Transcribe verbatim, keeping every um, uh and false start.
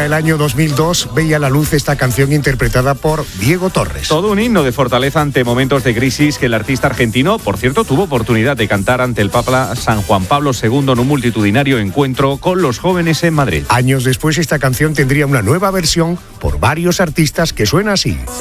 Málaga el año dos mil dos veía la luz esta canción interpretada por Diego Torres. Todo un himno de fortaleza ante momentos de crisis que el artista argentino, por cierto, tuvo oportunidad de cantar ante el Papa San Juan Pablo segundo en un multitudinario encuentro con los jóvenes en Madrid. Años después esta canción tendría una nueva versión por varios artistas que suena así.